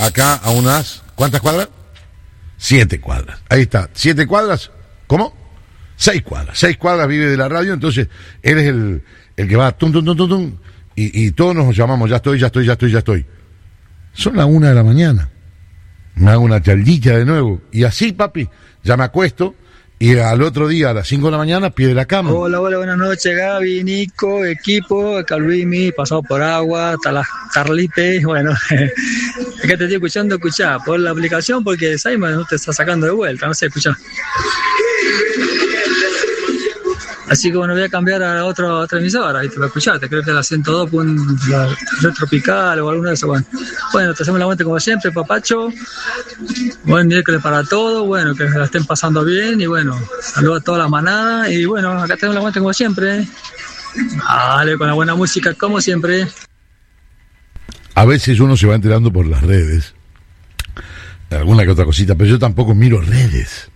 acá a unas, ¿cuántas cuadras? 7 cuadras. Ahí está, 7 cuadras, ¿cómo? 6 cuadras. 6 cuadras vive de la radio, entonces él es el que va tum, tum, tum, tum, tum, y todos nos llamamos, ya estoy. Son las 1 de la mañana. Me hago una chaldilla de nuevo. Y así, papi, ya me acuesto. Y al otro día, a las 5 de la mañana, pie de la cama. Hola, buenas noches, Gaby, Nico, equipo, Calvimi, pasado por agua, Tarlipe, bueno, es que te estoy escuchando, escuchá, por la aplicación, porque Simon no te está sacando de vuelta, no sé, escuchá. Así que bueno, voy a cambiar a otra emisora y te voy a escucharte, creo que la 102, la Red Tropical o alguna de esas. Bueno, te hacemos la aguante como siempre, papacho. Buen miércoles para todos, bueno, que la estén pasando bien y bueno, saludos a toda la manada y bueno, acá tenemos la aguante como siempre. Dale, con la buena música como siempre. A veces uno se va enterando por las redes, alguna que otra cosita, pero yo tampoco miro redes.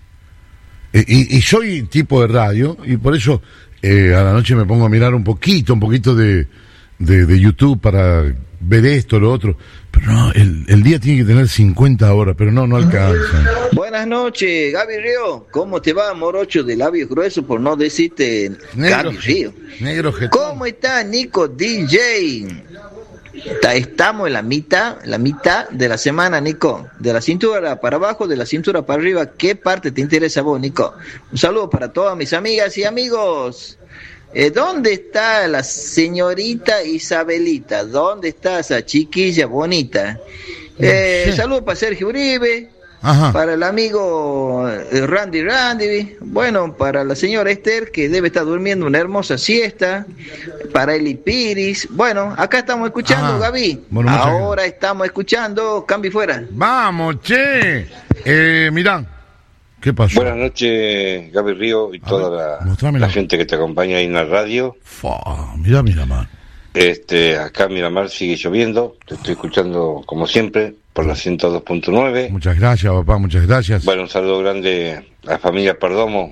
Y soy tipo de radio y por eso a la noche me pongo a mirar un poquito de YouTube para ver esto, lo otro. Pero no, el día tiene que tener 50 horas, pero no alcanza. Buenas noches, Gaby Río. ¿Cómo te va, morocho de labios gruesos por no decirte Negro, Gaby Río? Negro jetón. ¿Cómo está Nico DJ? Estamos en la mitad de la semana, Nico. De la cintura para abajo, de la cintura para arriba. ¿Qué parte te interesa a vos, Nico? Un saludo para todas mis amigas y amigos. ¿Dónde está la señorita Isabelita? ¿Dónde está esa chiquilla bonita? Saludos para Sergio Uribe. Ajá. Para el amigo Randy, bueno, para la señora Esther, que debe estar durmiendo una hermosa siesta, para Eli Piris, bueno, acá estamos escuchando, Gaby, bueno, ahora estamos escuchando, cambio fuera. Vamos, che, mirá, ¿qué pasó? Buenas noches, Gaby Río y toda la gente que te acompaña ahí en la radio. Mirá, man. Acá en Miramar sigue lloviendo, te estoy escuchando como siempre por la 102.9. Muchas gracias, papá, muchas gracias. Bueno, un saludo grande a la familia Perdomo,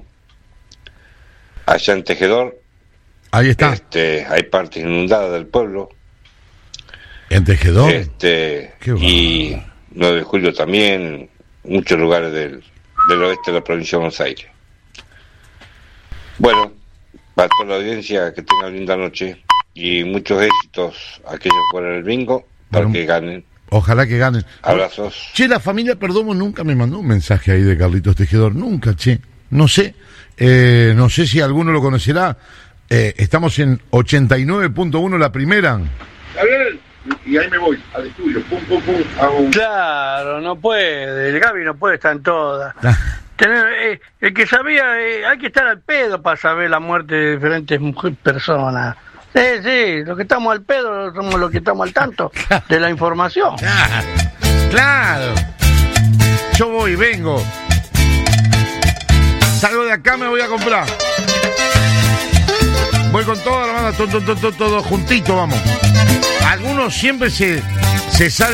allá en Tejedor. Ahí está. Hay partes inundadas del pueblo. ¿En Tejedor? Y 9 de julio también, muchos lugares del oeste de la provincia de Buenos Aires. Bueno, para toda la audiencia, que tengan linda noche. Y muchos éxitos a aquellos que juegan el bingo para que ganen. Ojalá que ganen. Abrazos. Che, la familia Perdomo nunca me mandó un mensaje ahí de Carlitos Tejedor. Nunca, che. No sé. No sé si alguno lo conocerá. Estamos en 89.1 la primera. Gabriel, y ahí me voy al estudio. Pum, pum, pum. Hago... Claro, no puede. El Gaby no puede estar en todas. El que sabía, hay que estar al pedo para saber la muerte de diferentes personas. Sí, los que estamos al pedo somos los que estamos al tanto de la información. Claro. Yo voy, vengo. Salgo de acá, me voy a comprar. Voy con toda la banda, todo juntito, vamos. Algunos siempre se salen.